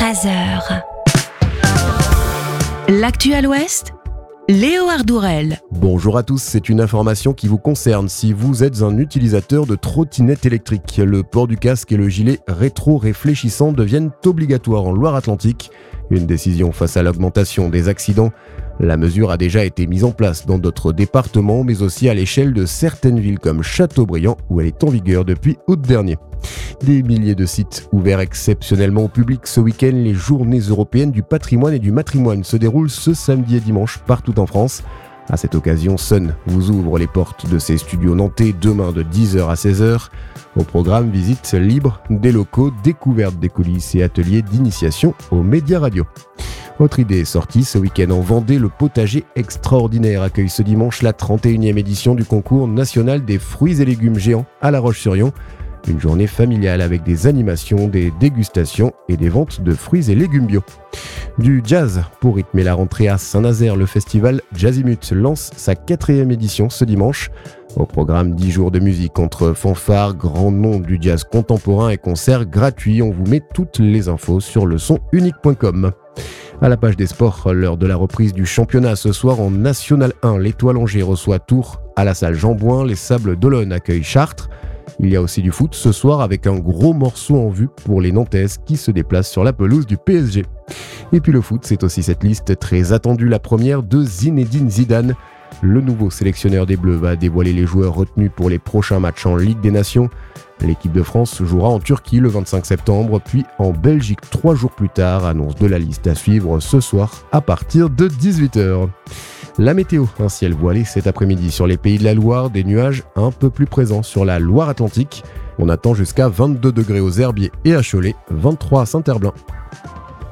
13h. L'actu à l'Ouest, Léo Ardourel. Bonjour à tous, c'est une information qui vous concerne si vous êtes un utilisateur de trottinette électrique. Le port du casque et le gilet rétro-réfléchissant deviennent obligatoires en Loire-Atlantique. Une décision face à l'augmentation des accidents. La mesure a déjà été mise en place dans d'autres départements, mais aussi à l'échelle de certaines villes comme Châteaubriand, où elle est en vigueur depuis août dernier. Des milliers de sites ouverts exceptionnellement au public ce week-end. Les journées européennes du patrimoine et du matrimoine se déroulent ce samedi et dimanche partout en France. À cette occasion, Sun vous ouvre les portes de ses studios nantais demain de 10h à 16h. Au programme, visite libre des locaux, découverte des coulisses et ateliers d'initiation aux médias radio. Autre idée sortie ce week-end en Vendée, le potager extraordinaire accueille ce dimanche la 31e édition du concours national des fruits et légumes géants à La Roche-sur-Yon. Une journée familiale avec des animations, des dégustations et des ventes de fruits et légumes bio. Du jazz pour rythmer la rentrée à Saint-Nazaire, le festival Jazzimut lance sa 4e édition ce dimanche. Au programme 10 jours de musique entre fanfares, grands noms du jazz contemporain et concerts gratuits. On vous met toutes les infos sur lesonunique.com. À la page des sports, l'heure de la reprise du championnat ce soir en National 1. L'Étoile Angers reçoit Tours à la salle Jean Bouin. Les Sables d'Olonne accueillent Chartres. Il y a aussi du foot ce soir avec un gros morceau en vue pour les Nantaises qui se déplacent sur la pelouse du PSG. Et puis le foot, c'est aussi cette liste très attendue, la première de Zinedine Zidane. Le nouveau sélectionneur des Bleus va dévoiler les joueurs retenus pour les prochains matchs en Ligue des Nations. L'équipe de France jouera en Turquie le 25 septembre, puis en Belgique 3 jours plus tard. Annonce de la liste à suivre ce soir à partir de 18h. La météo, un ciel voilé cet après-midi sur les pays de la Loire, des nuages un peu plus présents sur la Loire-Atlantique. On attend jusqu'à 22 degrés aux Herbiers et à Cholet, 23 à Saint-Herblain.